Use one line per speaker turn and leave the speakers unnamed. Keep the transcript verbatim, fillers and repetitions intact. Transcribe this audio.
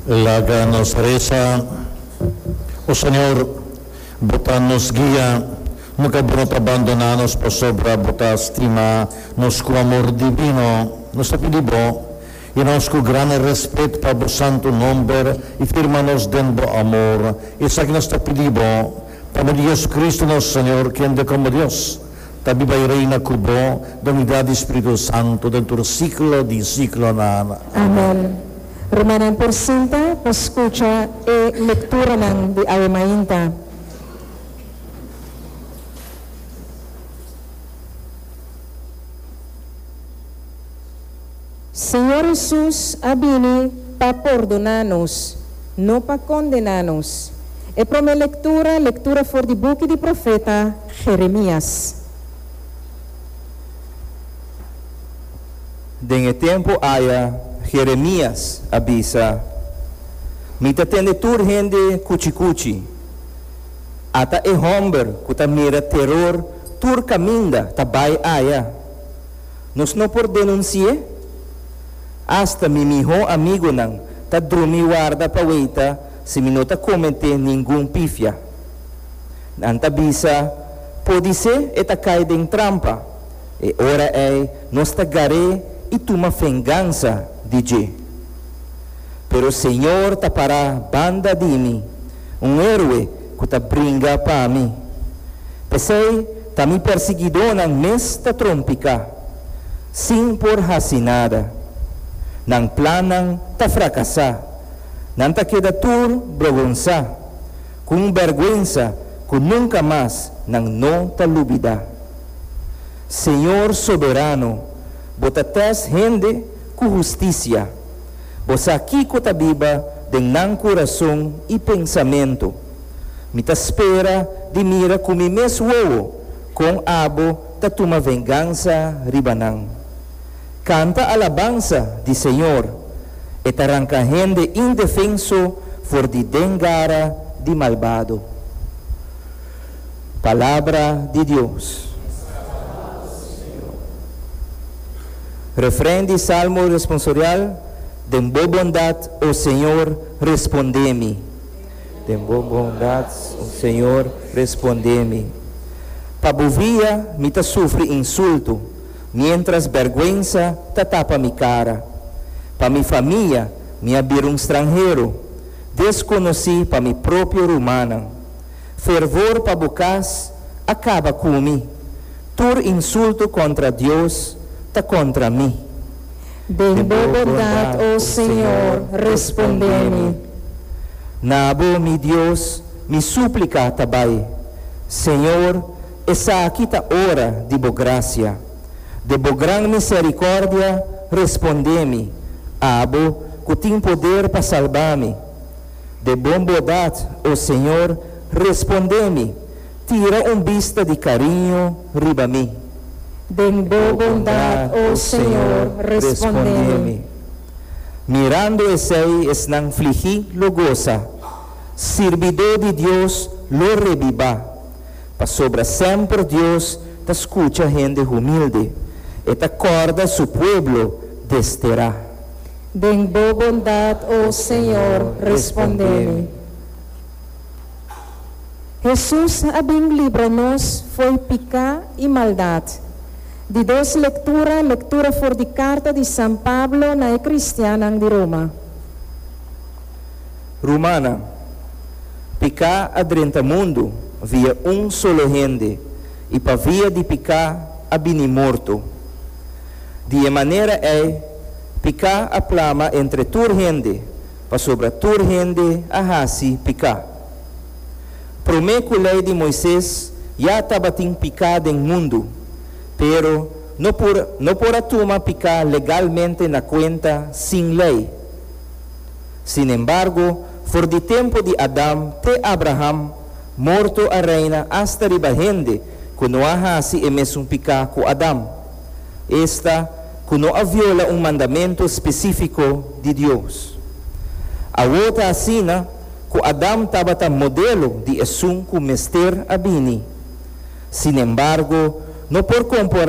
La nos reza, oh Señor, bota nos guía, nunca brota abandonanos por sobra bota estima, nos con amor divino, nos apelibo, y nos con gran respeto para vos santo nombre, y firmanos dentro amor, y sa que nos apelibo, para Dios Cristo nuestro Señor, quien de como Dios, tabiba y reina cubo, donidad y Espíritu Santo, dentro del ciclo di ciclo nana.
Amen. Romanan por cinta, escucha e lectura ng di Ayamainta. Señor Jesús abini pa perdonanos, no pa condenanos. E prome lectura, lectura for di buki di profeta Jeremias.
Dengue tempo aya Jeremias abisa, mita tende tur hende kuchi-kuchi, ata e homber kuta mira terror tur caminda tabay aya. Nos no por denuncie, hasta mi miho amigo nang tadrumi guarda pawita si minota comente ningun pifia. Nantabisa, podise etakay ding trampa, e ora ay nos tagare e tuma venganza. D J. Pero Senhor tapará banda de mim, um héroe que ta bringa para mim. Pensei, ta me perseguidor nang mes ta trompica, sim por hacinada, nang planang ta fracassa, nang ta queda tur brogonça, com vergüenza que nunca mais nang não ta lubida. Senhor soberano, botates rende com justiça, você aqui cotabiba de nan coração e pensamento, me ta espera de mira com mi mes uovo, com abo ta tuma vengança ribanang. Canta alabança de Senhor, et arranca rende indefenso for de dengara de malvado. Palavra de Deus. Refrém de Salmo responsorial, de boa bondade, o Senhor, responde-me. De boa bondade, o Senhor, responde-me. Pabuvia, me ta sofre insulto, mientras vergüenza ta tapa mi cara. Pa mi família, me abrir um estrangeiro, desconheci pa mi próprio rumana. Fervor pa bocas, acaba comigo. Tur insulto contra Deus, ta contra mim.
De boa bondade, ó Senhor, responde-me.
Nabo, mi Deus, me suplica tabai. Senhor, essa aqui ta hora de boa graça. De boa gran misericórdia, responde-me. Abo, que tem poder para salvar-me. De boa bondade, ó Senhor, responde-me. Tira um vista de carinho riba mim.
De boa bondade, ó Senhor, responde-me.
Mirando esse es nang flihi logosa, servidor de Deus lo reviva, pa sobra sempre Deus ta escucha gente humilde, e ta acorda su pueblo desterá.
De boa bondade, ó Senhor, responde-me. Jesus abing livra-nos foi picar e maldade. De dos lectura, lectura for di carta di San Pablo na Cristianang di Roma.
Romana, picar adrenta mundo via um solo gente, e pa via de picar abini morto. De maneira é, picar a plama entre tur gente, pa sobra tur gente a hasi picar. Prometo lei de Moisés, já tabating picar em mundo, pero no por, no por atuma picar legalmente na cuenta sin lei. Sin embargo, for de tempo de Adam te Abraham, morto a reina hasta riba gente, kuno ahasi e mesum picar com Adam. Esta, kuno a viola um mandamento específico de Deus. A outra assina, que Adam tabata modelo de esum com mester abini. Sin embargo, no por comparar